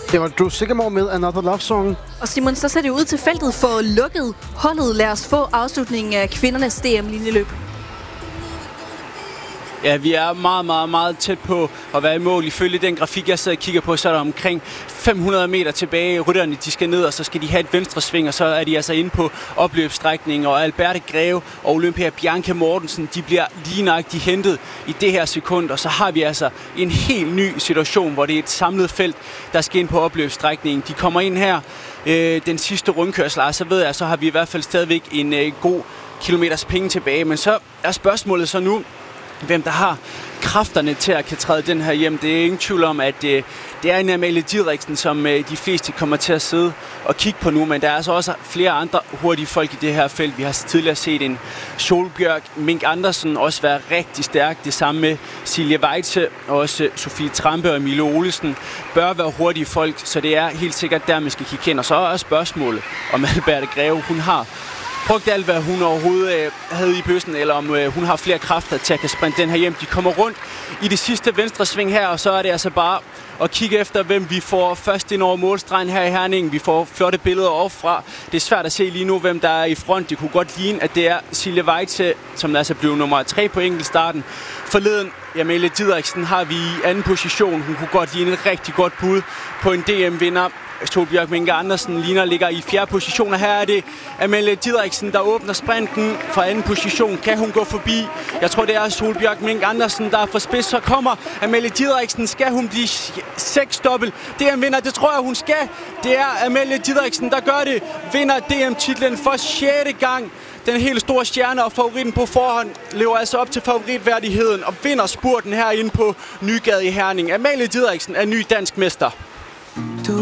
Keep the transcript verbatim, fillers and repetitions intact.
Det var Drew Sigamore med Another Love Song. Og Simon, så ser det ud til feltet for lukket holdet. Lad os få afslutningen af kvindernes D M-linjeløb. Ja, vi er meget, meget, meget tæt på at være i mål. Ifølge den grafik, jeg sidder og kigger på, så er der omkring fem hundrede meter tilbage. Rytterne, de skal ned, og så skal de have et venstre sving, og så er de altså inde på opløbsstrækningen. Og Alberte Greve og Olympia Bianca Mortensen, de bliver lige nøjagtigt hentet i det her sekund. Og så har vi altså en helt ny situation, hvor det er et samlet felt, der skal ind på opløbsstrækningen. De kommer ind her øh, den sidste rundkørsel, og så ved jeg, så har vi i hvert fald stadigvæk en øh, god kilometers penge tilbage. Men så er spørgsmålet så nu, hvem der har kræfterne til at kan træde den her hjem. Det er ingen tvivl om, at øh, det er en Amalie Didriksen, som øh, de fleste kommer til at sidde og kigge på nu, men der er altså også flere andre hurtige folk i det her felt. Vi har tidligere set en Solbjørg Mink Andersen også være rigtig stærk. Det samme med Silje Weitze, og også Sofie Trampe og Mille Olesen bør være hurtige folk, så det er helt sikkert der, man skal kigge hen. Og så er også spørgsmålet, om Alberte Greve, hun har brugt alt, hvad hun overhovedet øh, havde i bøssen, eller om øh, hun har flere kræfter til at kan sprinte den her hjem. De kommer rundt i det sidste venstre sving her, og så er det altså bare at kigge efter, hvem vi får først ind over målstregen her i Herning. Vi får flotte billeder overfra. Det er svært at se lige nu, hvem der er i front. Det kunne godt ligne, at det er Silje Weitze, som altså blev nummer tre på enkeltstarten. Forleden, Amalie Didriksen har vi i anden position. Hun kunne godt ligne et rigtig godt bud på en D M-vinder. Solbjørg Mink Andersen ligner ligger i fjerde position, og her er det Amalie Didriksen, der åbner sprinten fra anden position. Kan hun gå forbi? Jeg tror, det er Solbjørg Mink Andersen, der er for spids. Så kommer Amalie Didriksen. Skal hun blive seks dobbelt D M-vinder? Det tror jeg, hun skal. Det er Amalie Didriksen, der gør det. Vinder D M-titlen for sjette gang. Den helt store stjerne og favoritten på forhånd lever altså op til favoritværdigheden og vinder spurten herinde på Nygade i Herning. Amalie Didriksen er ny dansk mester.